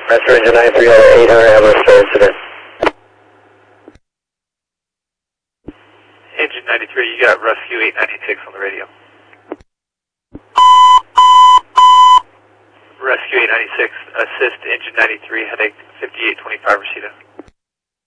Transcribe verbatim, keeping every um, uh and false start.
Master Engine ninety-three, eight hundred ambulance service. Engine ninety-three, you got rescue eight ninety-six on the radio. Rescue eight ninety-six, assist engine ninety-three, headache fifty-eight twenty-five, Rashida.